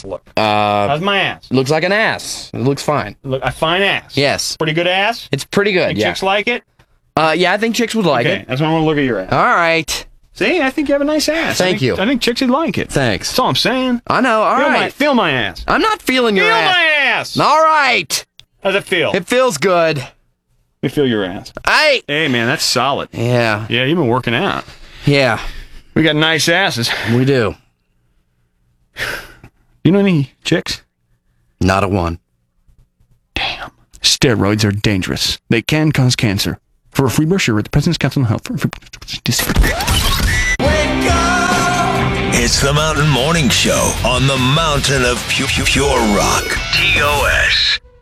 ass look? How's my ass? Looks like an ass. It looks fine. Look, a fine ass. Yes. Pretty good ass? It's pretty good, Think yeah. chicks like it? Yeah, I think chicks would like Okay, it. that's why I want to look at your ass. All right. See, I think you have a nice ass. Thank you. I think chicks would like it. Thanks. That's all I'm saying. I know, all right. Feel my ass. I'm not feeling your Feel ass. my ass. All right. How's it feel? It feels good. Let me feel your ass. Hey, man, that's solid. Yeah. Yeah, you've been working out. Yeah. We got nice asses. We do. You know any chicks? Not a one. Damn. Steroids are dangerous. They can cause cancer. For a free brochure at the President's Council on Health. It's the Mountain Morning Show on the Mountain of Pure Rock. TOS.